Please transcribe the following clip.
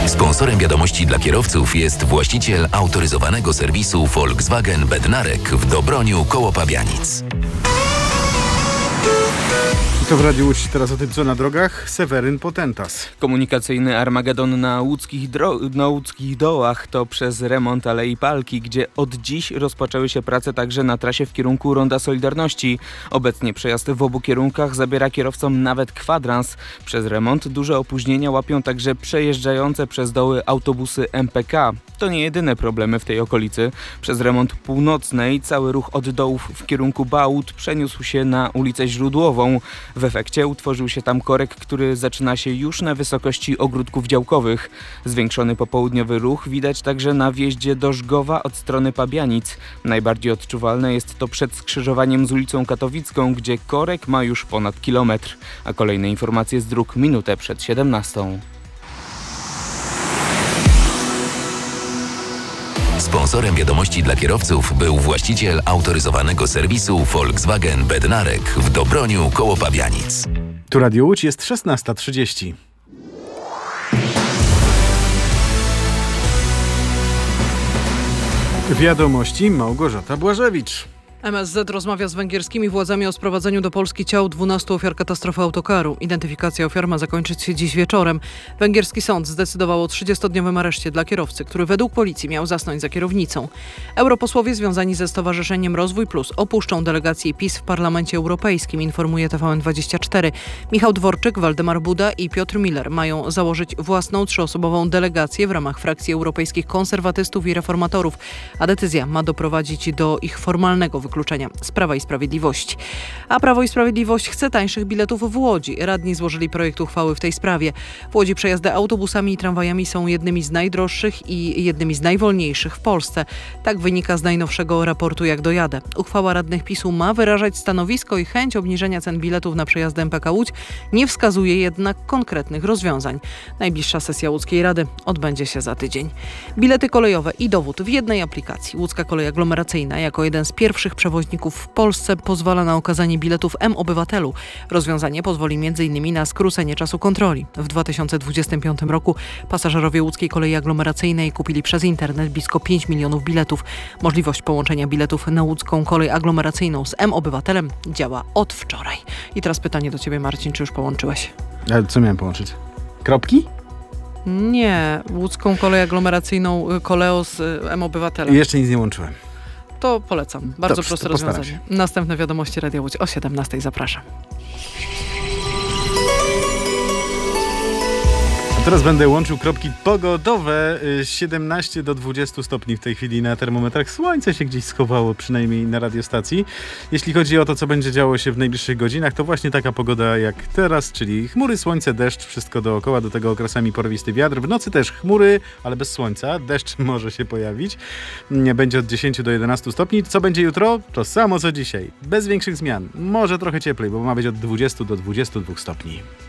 Sponsorem wiadomości dla kierowców jest właściciel autoryzowanego serwisu Volkswagen Bednarek w Dobroniu koło Pabianic. To w Radiu Łódź teraz o tym, co na drogach. Seweryn Potentas. Komunikacyjny Armagedon na łódzkich dołach to przez remont Alei Palki, gdzie od dziś rozpoczęły się prace także na trasie w kierunku Ronda Solidarności. Obecnie przejazd w obu kierunkach zabiera kierowcom nawet kwadrans. Przez remont duże opóźnienia łapią także przejeżdżające przez doły autobusy MPK. To nie jedyne problemy w tej okolicy. Przez remont północnej cały ruch od dołów w kierunku Bałut przeniósł się na ulicę Źródłową. W efekcie utworzył się tam korek, który zaczyna się już na wysokości ogródków działkowych. Zwiększony popołudniowy ruch widać także na wjeździe do Żgowa od strony Pabianic. Najbardziej odczuwalne jest to przed skrzyżowaniem z ulicą Katowicką, gdzie korek ma już ponad kilometr. A kolejne informacje z dróg minutę przed 17. Sponsorem wiadomości dla kierowców był właściciel autoryzowanego serwisu Volkswagen Bednarek w Dobroniu koło Pabianic. Tu Radio Łódź, jest 16:30. Wiadomości Małgorzata Błażewicz. MSZ rozmawia z węgierskimi władzami o sprowadzeniu do Polski ciał 12 ofiar katastrofy autokaru. Identyfikacja ofiar ma zakończyć się dziś wieczorem. Węgierski sąd zdecydował o 30-dniowym areszcie dla kierowcy, który według policji miał zasnąć za kierownicą. Europosłowie związani ze Stowarzyszeniem Rozwój Plus opuszczą delegację PiS w Parlamencie Europejskim, informuje TVN24. Michał Dworczyk, Waldemar Buda i Piotr Miller mają założyć własną 3-osobową delegację w ramach frakcji europejskich konserwatystów i reformatorów, a decyzja ma doprowadzić do ich formalnego wykluczenia z Prawa i Sprawiedliwości. A Prawo i Sprawiedliwość chce tańszych biletów w Łodzi. Radni złożyli projekt uchwały w tej sprawie. W Łodzi przejazdy autobusami i tramwajami są jednymi z najdroższych i jednymi z najwolniejszych w Polsce. Tak wynika z najnowszego raportu Jak dojadę. Uchwała radnych PiS-u ma wyrażać stanowisko i chęć obniżenia cen biletów na przejazdy MPK Łódź, nie wskazuje jednak konkretnych rozwiązań. Najbliższa sesja Łódzkiej Rady odbędzie się za tydzień. Bilety kolejowe i dowód w jednej aplikacji. Łódzka Kolej Aglomeracyjna jako jeden z pierwszych przewoźników w Polsce pozwala na okazanie biletów M-Obywatelu. Rozwiązanie pozwoli m.in. na skrócenie czasu kontroli. W 2025 roku pasażerowie Łódzkiej Kolei Aglomeracyjnej kupili przez internet blisko 5 milionów biletów. Możliwość połączenia biletów na Łódzką Kolej Aglomeracyjną z M-Obywatelem działa od wczoraj. I teraz pytanie do Ciebie, Marcin, czy już połączyłeś? Ale co miałem połączyć? Kropki? Nie, Łódzką Kolej Aglomeracyjną Koleo z M-Obywatelem. I jeszcze nic nie łączyłem. To polecam. Bardzo Dobrze, proste to postaram rozwiązanie. Następne wiadomości Radia Łódź o 17:00. Zapraszam. A teraz będę łączył kropki pogodowe. 17 do 20 stopni w tej chwili na termometrach. Słońce się gdzieś schowało, przynajmniej na radiostacji. Jeśli chodzi o to, co będzie działo się w najbliższych godzinach, to właśnie taka pogoda jak teraz, czyli chmury, słońce, deszcz, wszystko dookoła, do tego okresami porwisty wiatr. W nocy też chmury, ale bez słońca. Deszcz może się pojawić. Będzie od 10 do 11 stopni. Co będzie jutro? To samo co dzisiaj. Bez większych zmian. Może trochę cieplej, bo ma być od 20 do 22 stopni.